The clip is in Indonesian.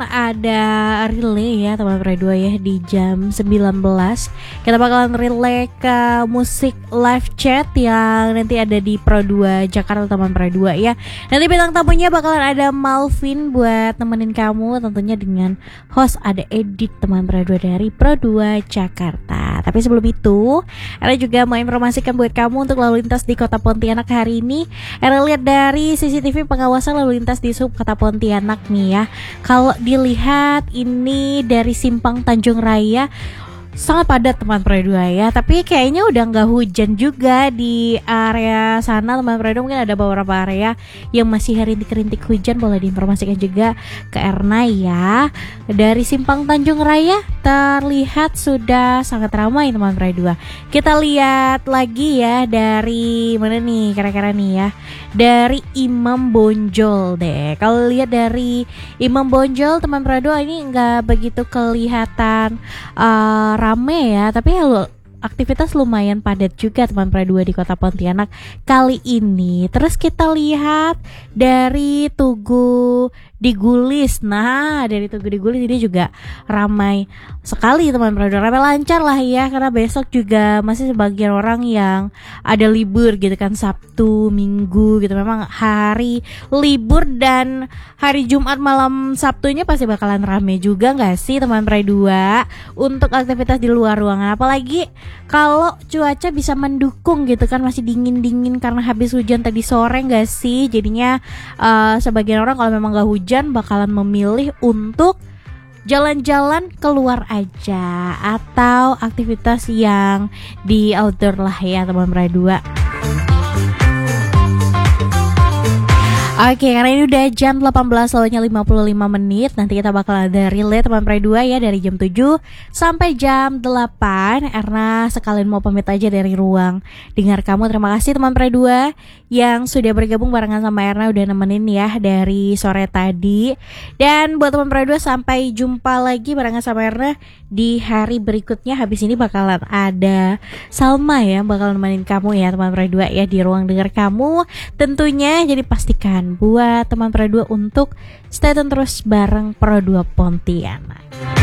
ada relay ya teman Pro 2 ya di jam 19. Kita bakalan relay ke musik live chat yang nanti ada di Pro 2 Jakarta teman Pro 2 ya. Nanti bintang tamunya bakalan ada Malvin buat nemenin kamu, tentunya dengan host ada Edit teman Pro 2 dari Pro 2 Jakarta. Tapi sebelum itu, Era juga mau informasikan buat kamu untuk lalu lintas di Kota Pontianak hari ini. Era lihat dari CCTV pengawasan lalu lintas di sub Kota Pontianak nih ya. Kalau dilihat ini dari simpang Tanjung Raya sangat padat teman Pro 2 ya, tapi kayaknya udah nggak hujan juga di area sana teman Pro 2. Mungkin ada beberapa area yang masih rintik-rintik hujan, boleh diinformasikan juga ke Erna ya. Dari simpang Tanjung Raya terlihat sudah sangat ramai teman Pro 2. Kita lihat lagi ya dari mana nih kira-kira nih ya, dari Imam Bonjol deh. Kalau lihat dari Imam Bonjol teman Pro 2 ini nggak begitu kelihatan rame ya, tapi aktivitas lumayan padat juga teman Pro 2 di Kota Pontianak kali ini. Terus kita lihat dari Tugu Digulis. Nah, dari Tugu Digulis ini juga ramai sekali teman Pro 2. Ramai lancar lah ya, karena besok juga masih sebagian orang yang ada libur gitu kan, Sabtu, Minggu gitu. Memang hari libur dan hari Jumat malam Sabtunya pasti bakalan rame juga gak sih teman Pro 2 untuk aktivitas di luar ruangan. Apalagi kalau cuaca bisa mendukung gitu kan, masih dingin-dingin karena habis hujan tadi sore gak sih. Jadinya sebagian orang kalau memang gak hujan bakalan memilih untuk jalan-jalan keluar aja atau aktivitas yang di outdoor lah ya teman Pro 2. Oke, karena ini udah jam 18.55 menit. Nanti kita bakal ada relay teman Pro 2 ya dari jam 7 sampai jam 8. Karena sekalian mau pamit aja dari ruang dengar kamu. Terima kasih teman Pro 2 yang sudah bergabung barengan sama Erna, udah nemenin ya dari sore tadi. Dan buat teman Pro 2, sampai jumpa lagi barengan sama Erna di hari berikutnya. Habis ini bakalan ada Salma ya, bakal nemenin kamu ya teman Pro 2 ya di ruang dengar kamu tentunya. Jadi pastikan buat teman Pro 2 untuk stay tune terus bareng Pro 2 Pontianak.